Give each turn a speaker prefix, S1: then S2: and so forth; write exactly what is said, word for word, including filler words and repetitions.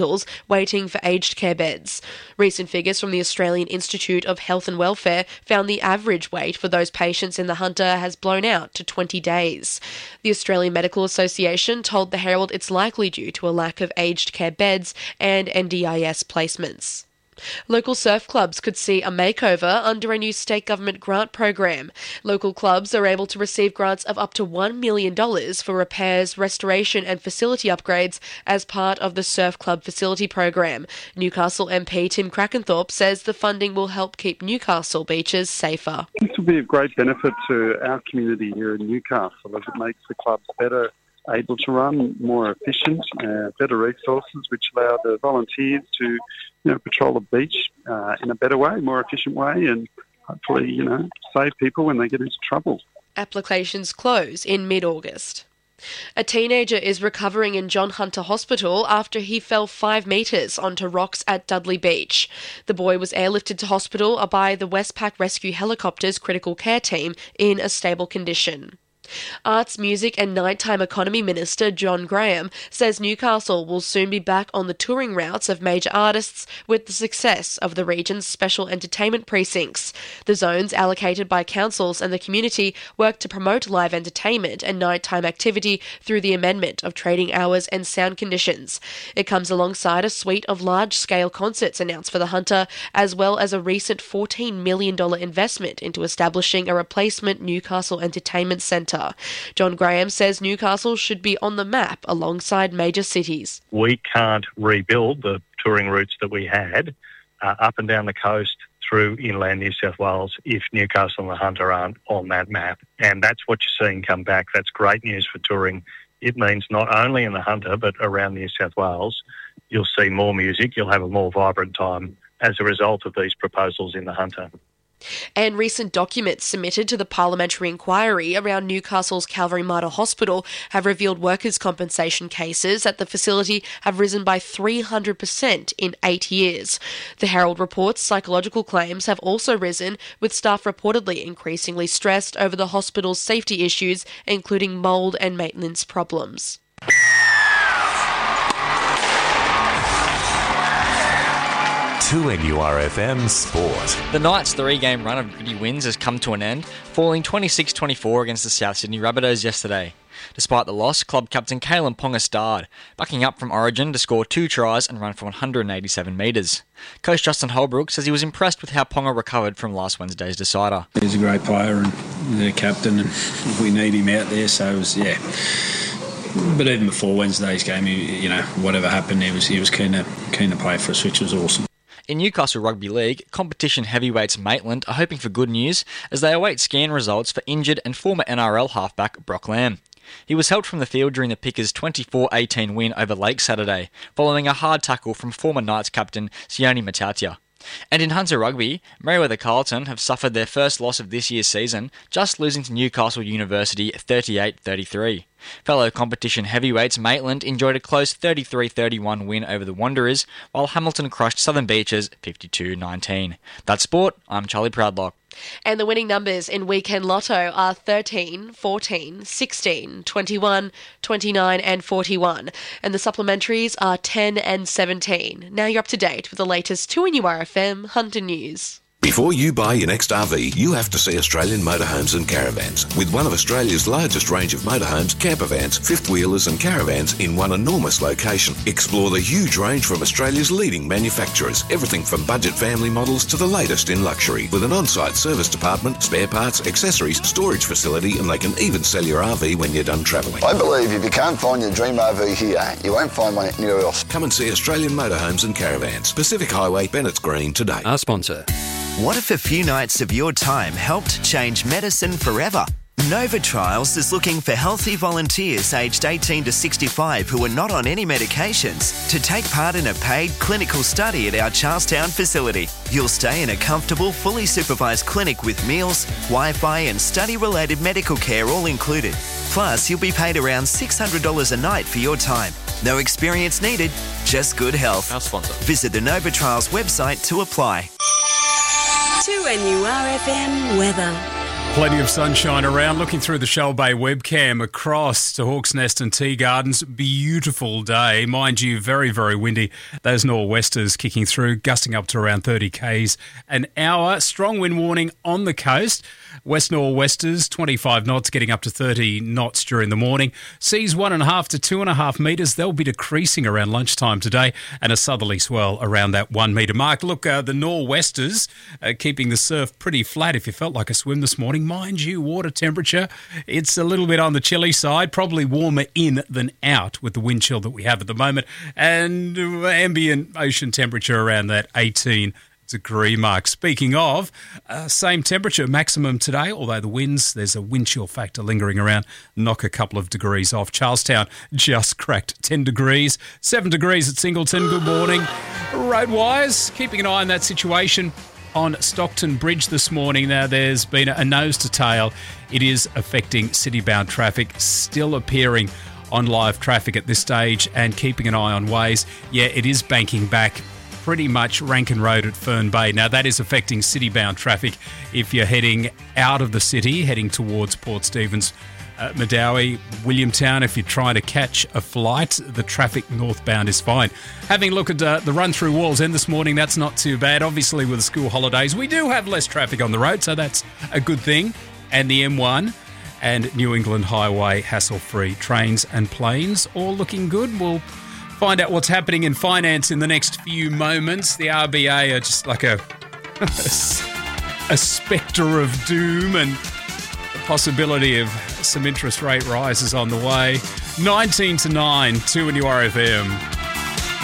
S1: waiting for aged care beds. Recent figures from the Australian Institute of Health and Welfare found the average wait for those patients in the Hunter has blown out to twenty days. The Australian Medical Association told the Herald it's likely due to a lack of aged care beds and N D I S placements. Local surf clubs could see a makeover under a new state government grant program. Local clubs are able to receive grants of up to one million dollars for repairs, restoration and facility upgrades as part of the Surf Club Facility Program. Newcastle M P Tim Crackenthorpe says the funding will help keep Newcastle beaches safer.
S2: This will be of great benefit to our community here in Newcastle as it makes the clubs better able to run, more efficient, uh, better resources, which allow the volunteers to, you know, patrol the beach uh, in a better way, more efficient way, and hopefully, you know, save people when they get into trouble.
S1: Applications close in mid-August. A teenager is recovering in John Hunter Hospital after he fell five metres onto rocks at Dudley Beach. The boy was airlifted to hospital by the Westpac Rescue Helicopters critical care team in a stable condition. Arts, Music and Nighttime Economy Minister John Graham says Newcastle will soon be back on the touring routes of major artists with the success of the region's special entertainment precincts. The zones allocated by councils and the community work to promote live entertainment and nighttime activity through the amendment of trading hours and sound conditions. It comes alongside a suite of large-scale concerts announced for the Hunter, as well as a recent fourteen million dollars investment into establishing a replacement Newcastle Entertainment Centre. John Graham says Newcastle should be on the map alongside major cities.
S3: We can't rebuild the touring routes that we had uh, up and down the coast through inland New South Wales if Newcastle and the Hunter aren't on that map. And that's what you're seeing come back. That's great news for touring. It means not only in the Hunter but around New South Wales, you'll see more music, you'll have a more vibrant time as a result of these proposals in the Hunter.
S1: And recent documents submitted to the parliamentary inquiry around Newcastle's Calvary Mater Hospital have revealed workers' compensation cases at the facility have risen by three hundred percent in eight years. The Herald reports psychological claims have also risen, with staff reportedly increasingly stressed over the hospital's safety issues, including mould and maintenance problems.
S4: two N U R F M Sport.
S5: The Knights' three-game run of gritty wins has come to an end, falling twenty-six twenty-four against the South Sydney Rabbitohs yesterday. Despite the loss, club captain Kalen Ponga starred, backing up from Origin to score two tries and run for one hundred eighty-seven metres. Coach Justin Holbrook says he was impressed with how Ponga recovered from last Wednesday's decider.
S6: He's a great player and the captain, and we need him out there, so it was, yeah. But even before Wednesday's game, he, you know, whatever happened, he was he was keen to keen to play for us, which was awesome.
S5: In Newcastle Rugby League, competition heavyweights Maitland are hoping for good news as they await scan results for injured and former N R L halfback Brock Lamb. He was helped from the field during the Pickers' twenty-four eighteen win over Lake Saturday, following a hard tackle from former Knights captain Sione Matautia. And in Hunter Rugby, Merewether Carlton have suffered their first loss of this year's season, just losing to Newcastle University thirty-eight thirty-three. Fellow competition heavyweights Maitland enjoyed a close thirty-three thirty-one win over the Wanderers, while Hamilton crushed Southern Beaches fifty-two nineteen. That's sport. I'm Charlie Proudlock.
S1: And the winning numbers in Weekend Lotto are thirteen, fourteen, sixteen, twenty-one, twenty-nine and forty-one. And the supplementaries are ten and seventeen. Now you're up to date with the latest two N U R F M Hunter News.
S7: Before you buy your next R V, you have to see Australian Motorhomes and Caravans. With one of Australia's largest range of motorhomes, campervans, fifth-wheelers and caravans in one enormous location. Explore the huge range from Australia's leading manufacturers. Everything from budget family models to the latest in luxury. With an on-site service department, spare parts, accessories, storage facility, and they can even sell your R V when you're done travelling.
S8: I believe if you can't find your dream R V here, you won't find one anywhere else.
S7: Come and see Australian Motorhomes and Caravans. Pacific Highway, Bennett's Green today.
S9: Our sponsor.
S10: What if a few nights of your time helped change medicine forever? Nova Trials is looking for healthy volunteers aged eighteen to sixty-five who are not on any medications to take part in a paid clinical study at our Charlestown facility. You'll stay in a comfortable, fully supervised clinic with meals, Wi-Fi and study-related medical care all included. Plus, you'll be paid around six hundred dollars a night for your time. No experience needed, just good health.
S9: Our sponsor.
S10: Visit the Nova Trials website to apply.
S11: two N U R F M weather.
S9: Plenty of sunshine around. Looking through the Shoal Bay webcam across to Hawk's Nest and Tea Gardens. Beautiful day. Mind you, very, very windy. Those nor'westers kicking through, gusting up to around thirty kays an hour. Strong wind warning on the coast. West nor'westers, twenty-five knots, getting up to thirty knots during the morning. Seas one and a half to two and a half metres. They'll be decreasing around lunchtime today, and a southerly swell around that one metre mark. Look, uh, the nor'westers uh, keeping the surf pretty flat. If you felt like a swim this morning, mind you, water temperature, it's a little bit on the chilly side, probably warmer in than out with the wind chill that we have at the moment, and uh, ambient ocean temperature around that eighteen degree mark. Speaking of, uh, same temperature maximum today, although the winds, there's a wind chill factor lingering around, knock a couple of degrees off. Charlestown just cracked ten degrees, seven degrees at Singleton. Good morning. Road-wise, keeping an eye on that situation on Stockton Bridge this morning. Now, there's been a nose to tail. It is affecting city-bound traffic, still appearing on live traffic at this stage, and keeping an eye on ways. Yeah, it is banking back pretty much Rankin Road at Fern Bay. Now, that is affecting city-bound traffic if you're heading out of the city, heading towards Port Stephens, uh, Medowie, Williamtown. If you're trying to catch a flight, the traffic northbound is fine. Having a look at uh, the run through Walls End this morning, that's not too bad. Obviously, with the school holidays, we do have less traffic on the road, so that's a good thing. And the M one and New England Highway, hassle-free. Trains and planes all looking good. We'll find out what's happening in finance in the next few moments. The R B A are just like a a spectre of doom, and the possibility of some interest rate rises on the way. nineteen to nine, two and your R F M.